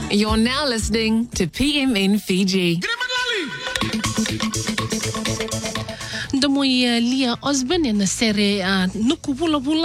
You're now listening to PMN Fiji. Ndomoy Lia Osborne na sere nuku pula